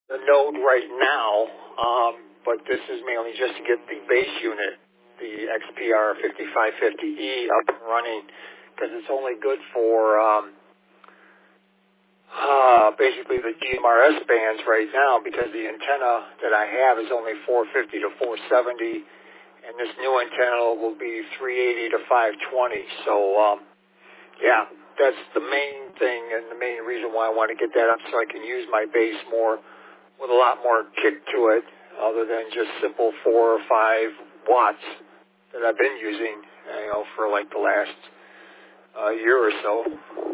the node right now, but this is mainly just to get the base unit, the XPR 5550E, up and running, because it's only good for basically the GMRS bands right now, because the antenna that I have is only 450 to 470, and this new antenna will be 380 to 520. So, yeah, that's the main thing and the main reason why I want to get that up, so I can use my base more with a lot more kick to it, other than just simple 4 or 5 watts that I've been using, for like the last year or so.